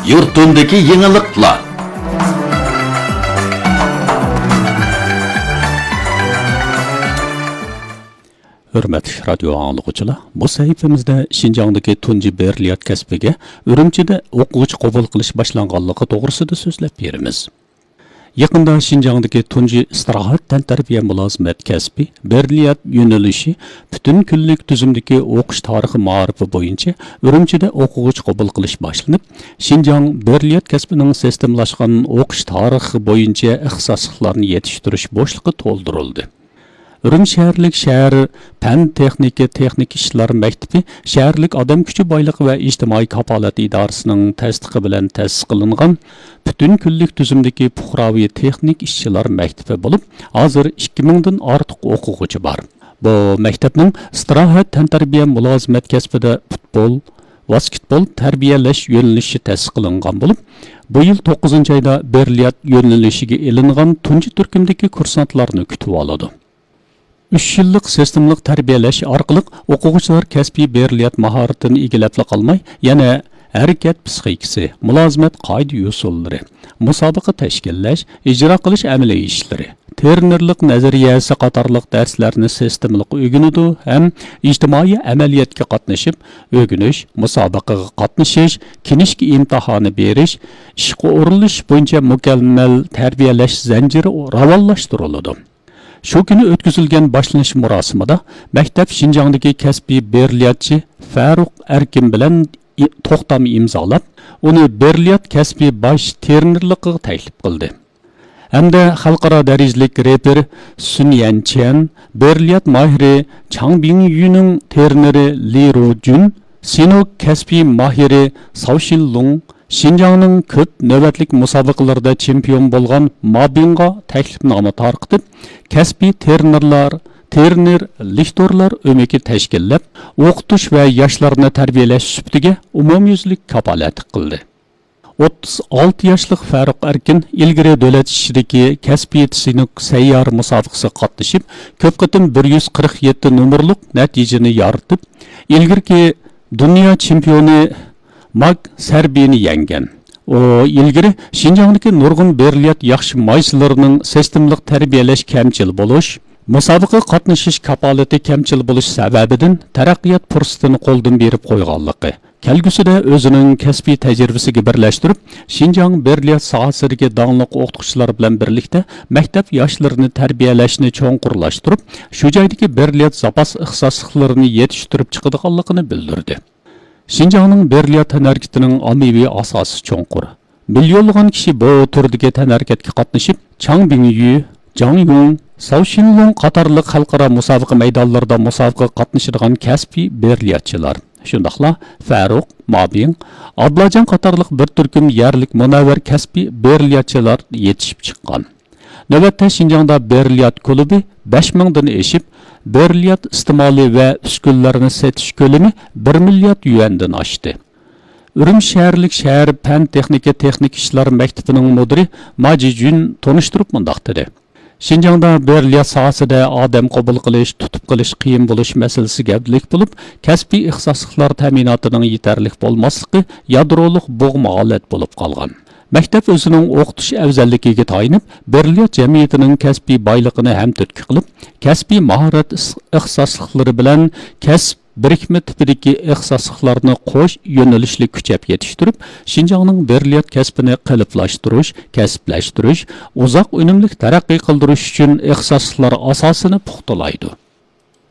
Yurtundaki yeniliklar. Hürmetli radyo anlıqçılar, bu sayfamızda Şinjan'daki tunji berliyat kasbiga Ürümçide o'quvchi qabul qilish boshlanganligi to'g'risida so'zlab beramiz. Yaqinda Şinjan'daki tunji istirohat tantarbiya mulozimat kasbi berliyat yo'nalishi butun kunlik tuzumdagi o'qish tarixi ma'rifi bo'yicha Ürümçide o'quvchi qabul qilish boshlanib, Şinjan berliyat kasbining sistemlashgan o'qish tarixi bo'yicha ixtisosliklarni yetishtirish bo'shlig'i to'ldirildi. Ürüm şəhərlik şəhər Pen Texnik İşlər Məktibi şəhərlik adam küçü boylıq və ictimai kapalat idarəsinin təsdiqi bilən təsis qılınğan bütün günlük tüzümdəki puxravi texnik işçiler məktibi olub, hazır 2000-dən artıq oxuğucu var. Bu məktəbnin istirahat təntarbiyə mülazimət kəsbində futbol, basketbol tərbiyələş yönəlişi təsis qılınğan olub, bu yıl 9-cu ayda berliyat yönəlişiga elinğan tunji türkümdəki kursantlarını kütüb aladı. 3 yıllık sistemlik terbiyeleş arqılıq o'quvchilar kasbiy berliyat mahoratini egilabla qalmay, yana harakat psixikasi, mulozimat qoida usullari, musobaqa tashkillash, ijro qilish amaliy ishlari, trenerlik nazariyasi qatorliq darslarni sistemlik o'rganadi ham ijtimoiy amaliyotga qatnashib, o'rganish, musobaqaga qatnashish, kinishki imtihoni berish, ishga o'rinlash bo'yicha mukammal tarbiyalash zanjiri ravonlashtiriladi. Şu günü ötküzülgen başlanış murasimida Məktəb Şinjan'daki kasbiy berliyatçı Faruk Erkin bilan to'xtam imzolab, uni berliyat kasbiy baş trenerligiga taklif qildi. Hamda xalqaro darajalik reper Sun Yanchen, berliyat mahiri Chang Bingyuning treneri Li Rujun, Sinok kasbiy mahiri Sao Shinlong, Şinjan'ın köp növbetlik musabaqalarda çempion bolgan Mabinga təklifnoma tarqıtıb, kasbiy trener liktorlar ömeki təşkillab, o'qitish və yaşlarını tərbiyələş sübtiga umumyüzlük kapalat qildi. 36 yaşlıq Faruk Erkin ilgiri dövlət işidagi kasbiy sinuk sayyor musobaqasi qatnashib, ko'p qitim 147 numurluq natijani yoritib, ilgirki dünya çempioni Mag Serbiyani yengen. O ilgiri Şinjan'daki nurgun berliyat yaxşı maysilarının sistemlik terbiyeleş kemçil buluş, musabaqa qatnashish kapalati kemçil buluş səbəbidən taraqqiyat fursatını qo'ldan berib qo'yganligi, kelgusida o'zining kasbiy tajribasiga birlashtirib, Şinjan berliyat sohasidagi dаңlıq o'qituvchilar bilan birlikda maktab yoshlarini tarbiyalashni cho'nqurlashtirib, shu joydagi berliyat zapas ixtisosliklarini yetishtirib chiqadiganligini bildirdi. Şinjan'ın berliyat tənərkətinin ammaviy asosi cho'nqur. Milyonlagan kishi bu turdagi tənərkətga qatnashib, Chang Bingyu, Zhang Yong, Sao Shinlong qatorliq xalqaro musobaqa maydonlarida musobaqa qatnashadigan kasbiy berliyatchilar. Shundaqla Faruk, Mabing, Ablajan qatorliq bir turkum yerlik munavvar kasbiy berliyatchilar yetishib chiqqan. Navbatda Şinjan'da berliyat klubi 5000 dan eşib, berliyat istimoli va uskunlarini setish ko'lami 1 milliard yuandan oshdi. Ürüm şəhərlik şəhər Pen Texnik İşlər Məktibining müdiri Ma Jijun tonishtirib mundaq dedi. Şinjan'da berliyat sohasida odam qabul qilish, tutib qilish qiyin bo'lish masalasi gavdalik bo'lib, kasbiy ixtisosliklar ta'minotining yetarli bo'lmasligi yadroliq bo'g'ma holat bo'lib qolgan. Məktəb özünün o'qitish afzalligiga tayinib, berliyat jamiyatining kasbiy boyligini ham turtki qilib, kasbiy mahorat ixtisosliklari bilan kasb birikma tipidagi ixtisosliklarni qo'sh yo'nalishli kuchab yetishtirib, Şinjan'ning berliyat kasbini qalblashtirish, kasblashtirish, uzoq unumli taraqqiy qildirish uchun ixtisosliklar asosini puxtalaydi.